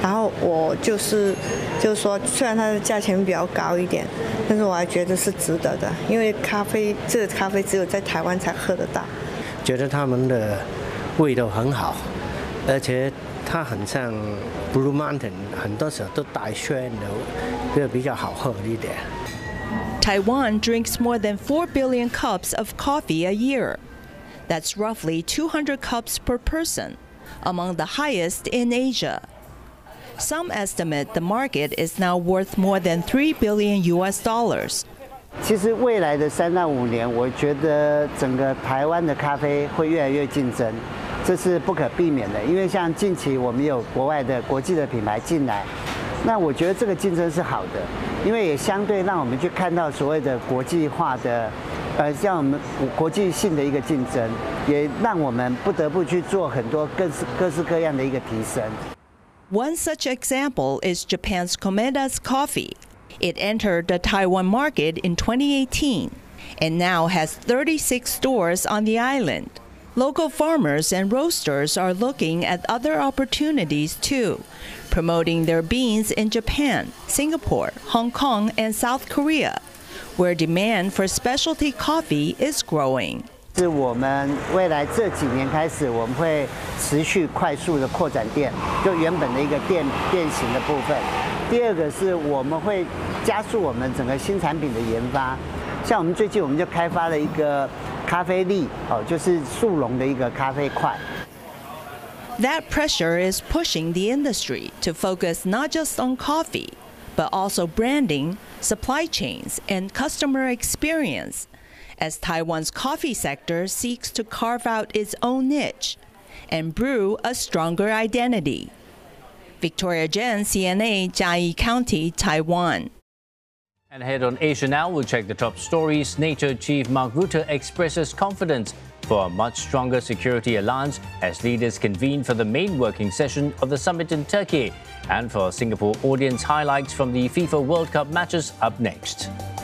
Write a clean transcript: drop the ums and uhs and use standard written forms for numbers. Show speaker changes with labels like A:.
A: 然后我就是说，虽然它的价钱比较高一点，但是我还觉得是值得的，因为这个咖啡只有在台湾才喝得到。
B: 觉得他们的味道很好，而且它很像 Blue Mountain， 很多时候都带酸的，这个比较好喝一点。
C: Taiwan drinks more than 4 billion cups of coffee a year. That's roughly 200 cups per person, among the highest in Asia. Some estimate the market is now worth more than $3 billion.
D: 其实未来的3到5年，我觉得整个台湾的咖啡会越来越竞争，这是不可避免的。因为像近期我们有国外的国际的品牌进来，那我觉得这个竞争是好的，因为也相对让我们去看到所谓的国际化的。像我们国际性的一个竞争，也让我们不得不去做很多各式各样的一个提升。
C: One such example is Japan's Komeda's coffee. It entered the Taiwan market in 2018 and now has 36 stores on the island. Local farmers and roasters are looking at other opportunities too, promoting their beans in Japan, Singapore, Hong Kong, and South Korea, where demand for specialty coffee is growing.
D: 是我们未来这几年开始，我们会持续快速的扩展店，就原本的一个店型的部分。第二个是我们会加速我们整个新产品的研发，像我们最近我们就开发了一个咖啡粒，就是速溶的一个咖啡块。
C: That pressure is pushing the industry to focus not just on coffee, but also branding, supply chains, and customer experience, as Taiwan's coffee sector seeks to carve out its own niche and brew a stronger identity. Victoria Jen, CNA, Jiayi County, Taiwan.
E: And ahead on Asia Now, we'll check the top stories. NATO Chief Mark Rutte expresses confidence for a much stronger security alliance as leaders convene for the main working session of the summit in Turkey. And for Singapore audience highlights from the FIFA World Cup matches up next.